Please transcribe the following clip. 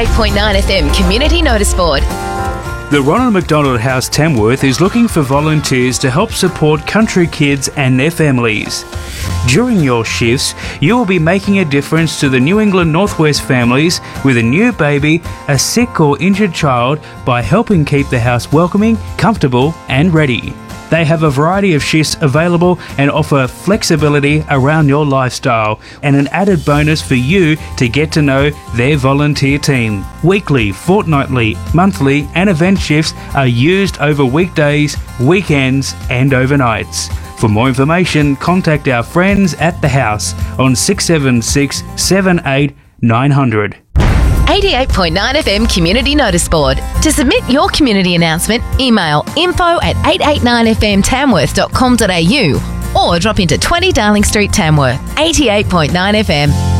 88.9 FM Community Notice Board. The Ronald McDonald House Tamworth is looking for volunteers to help support country kids and their families. During your shifts, you will be making a difference to the New England Northwest families with a new baby, a sick or injured child by helping keep the house welcoming, comfortable and ready. They have a variety of shifts available and offer flexibility around your lifestyle and an added bonus for you to get to know their volunteer team. Weekly, fortnightly, monthly and event shifts are used over weekdays, weekends and overnights. For more information, contact our friends at the house on 676 78 900. 88.9 FM Community Notice Board. To submit your community announcement, email info@889fmtamworth.com.au or drop into 20 Darling Street, Tamworth. 88.9 FM.